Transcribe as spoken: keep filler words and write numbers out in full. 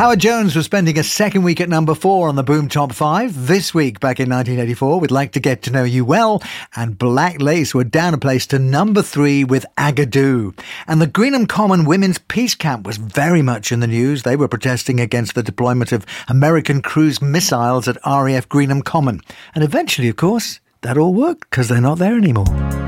Howard Jones was spending a second week at number four on the Boom Top five. This week, back in nineteen eighty-four, with Like to Get to Know You Well, and Black Lace were down a place to number three with Agadoo. And the Greenham Common Women's Peace Camp was very much in the news. They were protesting against the deployment of American cruise missiles at R A F Greenham Common. And eventually, of course, that all worked because they're not there anymore.